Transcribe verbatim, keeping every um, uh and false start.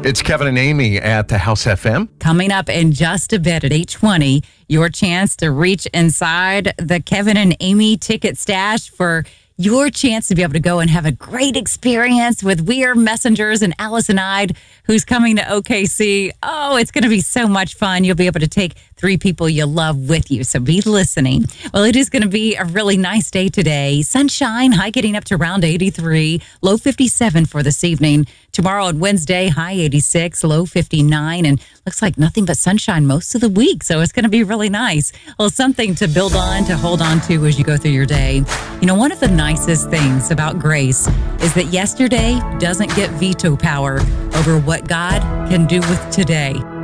It's Kevin and Amy at the House F M. Coming up in just a bit at eight twenty, your chance to reach inside the Kevin and Amy ticket stash for your chance to be able to go and have a great experience with We Are Messengers and Allison Ide, who's coming to O K C. Oh, it's going to be so much fun. You'll be able to take three people you love with you, so be listening. Well, it is going to be a really nice day today. Sunshine, high getting up to around eighty-three, low fifty-seven for this evening. Tomorrow and Wednesday, high eighty-six, low fifty-nine, and looks like nothing but sunshine most of the week, so it's going to be really nice. Well, something to build on, to hold on to as you go through your day. You know, one of the nicest things about grace is that yesterday doesn't get veto power over what God can do with today.